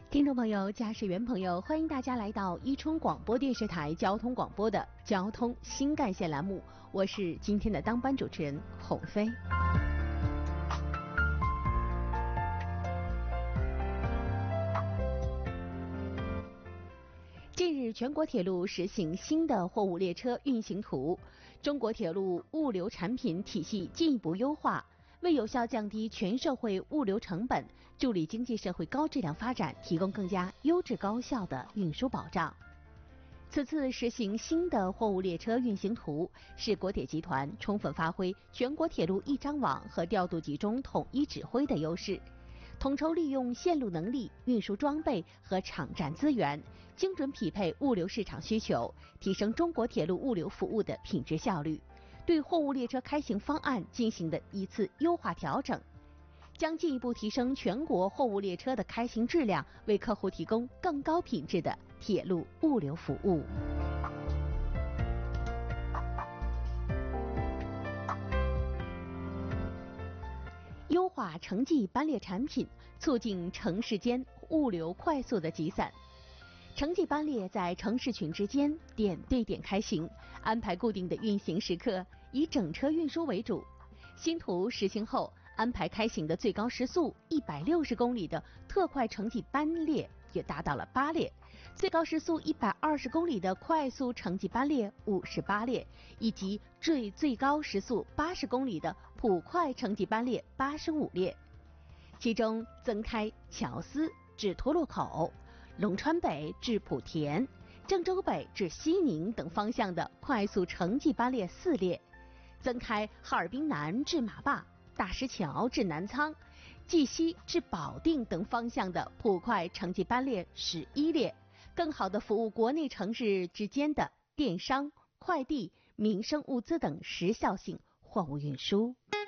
听众朋友、驾驶员朋友，欢迎大家来到伊春广播电视台交通广播的交通新干线栏目，我是今天的当班主持人洪飞。近日，全国铁路实行新的货物列车运行图，中国铁路物流产品体系进一步优化，为有效降低全社会物流成本，助力经济社会高质量发展提供更加优质高效的运输保障。此次实行新的货物列车运行图，是国铁集团充分发挥全国铁路一张网和调度集中统一指挥的优势，统筹利用线路能力、运输装备和场站资源，精准匹配物流市场需求，提升中国铁路物流服务的品质效率。对货物列车开行方案进行的一次优化调整，将进一步提升全国货物列车的开行质量，为客户提供更高品质的铁路物流服务。优化城际班列产品，促进城市间物流快速的集散。城际班列在城市群之间点对点开行，安排固定的运行时刻，以整车运输为主。新图实行后，安排开行的最高时速160公里的特快城际班列也达到了8列，最高时速120公里的快速城际班列58列，以及最高时速80公里的普快城际班列85列。其中增开乔司至托洛口、龙川北至莆田、郑州北至西宁等方向的快速城际班列4列，增开哈尔滨南至马坝、大石桥至南仓、绩溪至保定等方向的普快城际班列11列，更好地服务国内城市之间的电商、快递、民生物资等时效性货物运输。